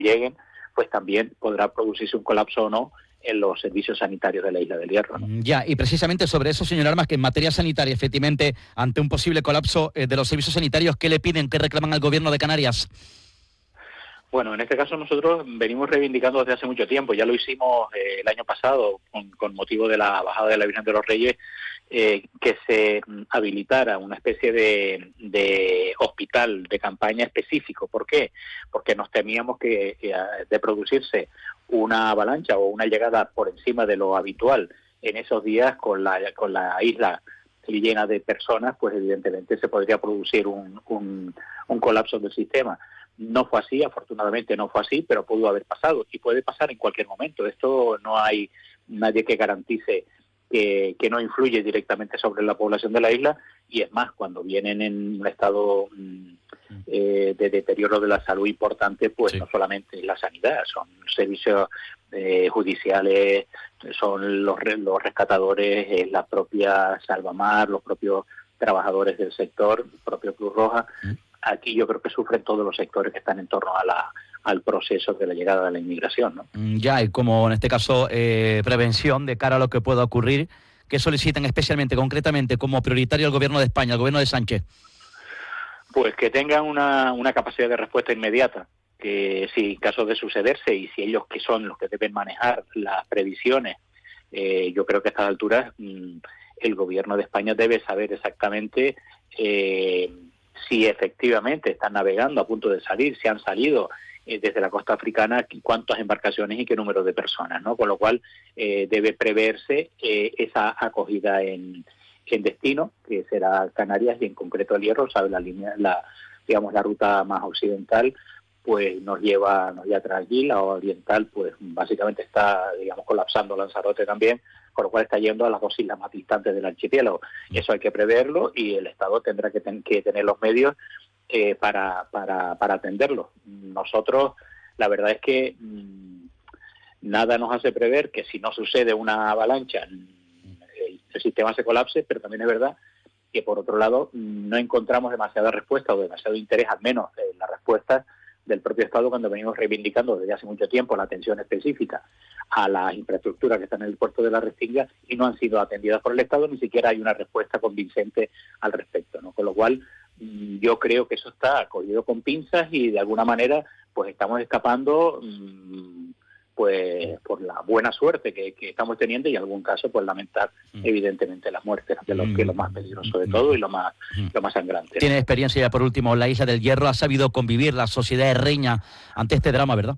lleguen, pues también podrá producirse un colapso o no en los servicios sanitarios de la Isla del Hierro, ¿no? Ya, y precisamente sobre eso, señor Armas, que en materia sanitaria, efectivamente, ante un posible colapso de los servicios sanitarios, ¿qué le piden, qué reclaman al gobierno de Canarias? Bueno, en este caso nosotros venimos reivindicando desde hace mucho tiempo, ya lo hicimos el año pasado con motivo de la bajada de la Virgen de los Reyes, que se habilitara una especie de hospital de campaña específico. ¿Por qué? Porque nos temíamos que de producirse una avalancha o una llegada por encima de lo habitual en esos días con la isla llena de personas, pues evidentemente se podría producir un colapso del sistema. No fue así, afortunadamente no fue así, pero pudo haber pasado y puede pasar en cualquier momento. Esto no hay nadie que garantice que no influye directamente sobre la población de la isla, y es más, cuando vienen en un estado de deterioro de la salud importante, pues sí, no solamente la sanidad, son servicios judiciales, son los rescatadores, la propia Salvamar, los propios trabajadores del sector, el propio Cruz Roja. Aquí yo creo que sufren todos los sectores que están en torno al proceso de la llegada de la inmigración, ¿no? Ya, y como en este caso prevención de cara a lo que pueda ocurrir, ¿qué solicitan especialmente, concretamente, como prioritario al gobierno de España, al gobierno de Sánchez? Pues que tengan una capacidad de respuesta inmediata, que si en caso de sucederse y si ellos que son los que deben manejar las previsiones, yo creo que a estas alturas el gobierno de España debe saber exactamente si efectivamente están navegando a punto de salir, si han salido desde la costa africana, cuántas embarcaciones y qué número de personas, ¿no? Con lo cual debe preverse esa acogida en destino, que será Canarias, y en concreto el Hierro, sabe la ruta más occidental, pues nos lleva tras allí, la oriental pues básicamente está, colapsando Lanzarote también, con lo cual está yendo a las dos islas más distantes del archipiélago. Eso hay que preverlo y el Estado tendrá que tener los medios para atenderlo. Nosotros, la verdad es que nada nos hace prever que si no sucede una avalancha, el sistema se colapse, pero también es verdad que, por otro lado, no encontramos demasiada respuesta o demasiado interés, al menos en la respuesta del propio Estado, cuando venimos reivindicando desde hace mucho tiempo la atención específica a las infraestructuras que están en el puerto de la Restinga, y no han sido atendidas por el Estado, ni siquiera hay una respuesta convincente al respecto, ¿no? Con lo cual, yo creo que eso está cogido con pinzas y de alguna manera pues estamos escapando pues por la buena suerte que estamos teniendo, y en algún caso pues lamentar evidentemente las muertes, que es lo más peligroso de todo y lo más sangrante. Tiene experiencia, ya por último, la Isla del Hierro ha sabido convivir, la sociedad herreña, ante este drama, ¿verdad?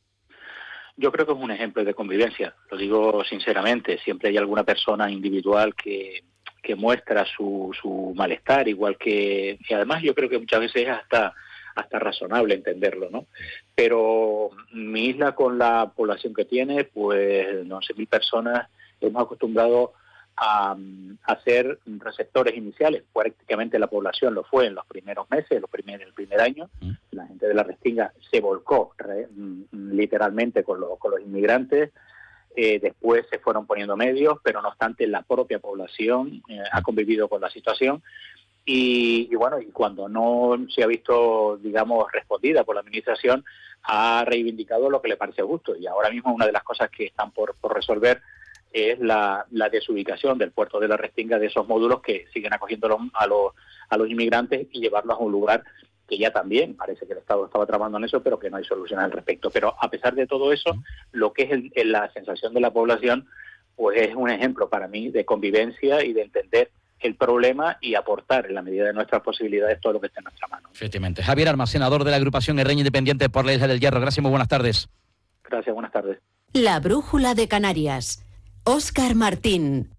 Yo creo que es un ejemplo de convivencia, lo digo sinceramente. Siempre hay alguna persona individual que muestra su malestar, igual que, y además yo creo que muchas veces es hasta razonable entenderlo, ¿no? Pero mi isla, con la población que tiene, pues 11.000 personas, hemos acostumbrado a ser receptores iniciales. Prácticamente la población lo fue en los primeros meses, el primer año. La gente de la Restinga se volcó literalmente con los inmigrantes. Después se fueron poniendo medios, pero no obstante la propia población ha convivido con la situación. Y bueno, y cuando no se ha visto, respondida por la administración, ha reivindicado lo que le parece justo. Y ahora mismo una de las cosas que están por resolver es la desubicación del puerto de la Restinga de esos módulos que siguen acogiendo a los inmigrantes, y llevarlos a un lugar que ya también parece que el Estado estaba trabajando en eso, pero que no hay solución al respecto. Pero a pesar de todo eso, lo que es la sensación de la población, pues es un ejemplo para mí de convivencia y de entender el problema y aportar en la medida de nuestras posibilidades todo lo que esté en nuestra mano. Efectivamente. Javier Armas, senador de la agrupación Herreña Independiente por la Isla del Hierro. Gracias, muy buenas tardes. Gracias, buenas tardes. La Brújula de Canarias. Óscar Martín.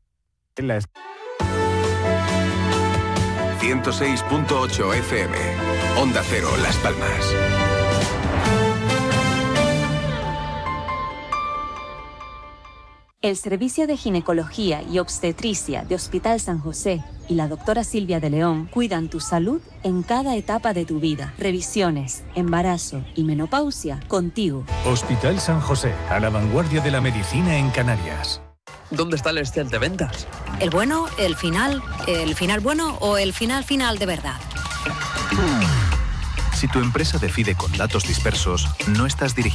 106.8 FM. Onda Cero, Las Palmas. El Servicio de Ginecología y Obstetricia de Hospital San José y la doctora Silvia de León cuidan tu salud en cada etapa de tu vida. Revisiones, embarazo y menopausia contigo. Hospital San José, a la vanguardia de la medicina en Canarias. ¿Dónde está el Excel de ventas? ¿El bueno, el final bueno o el final de verdad? Si tu empresa decide con datos dispersos, no estás dirigiendo